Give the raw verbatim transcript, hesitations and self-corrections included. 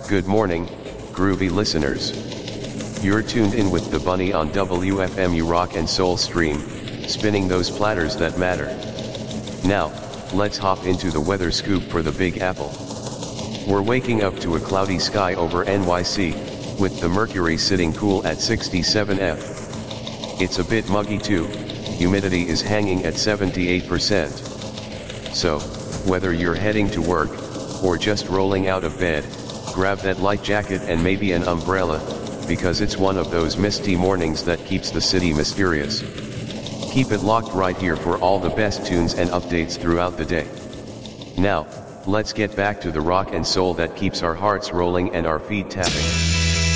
Good morning, groovy listeners. You're tuned in with the Bunny on W F M U Rock and Soul Stream, spinning those platters that matter. Now, let's hop into the weather scoop for the Big Apple. We're waking up to a cloudy sky over N Y C, with the mercury sitting cool at sixty-seven F. It's a bit muggy too, humidity is hanging at seventy-eight percent. So, whether you're heading to work, or just rolling out of bed, grab that light jacket and maybe an umbrella, because it's one of those misty mornings that keeps the city mysterious. Keep it locked right here for all the best tunes and updates throughout the day. Now, let's get back to the rock and soul that keeps our hearts rolling and our feet tapping.